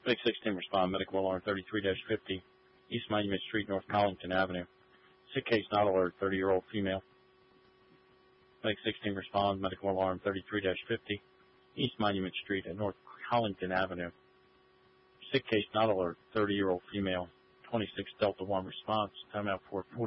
Medic 16 respond. Medical alarm 33-50, East Monument Street, North Collington Avenue. Sick case not alert, 30-year-old female. Medic 16 respond. Medical alarm 33-50, East Monument Street at North Collington Avenue. Sick case not alert, 30-year-old female. 26 Delta 1 response. Timeout 440.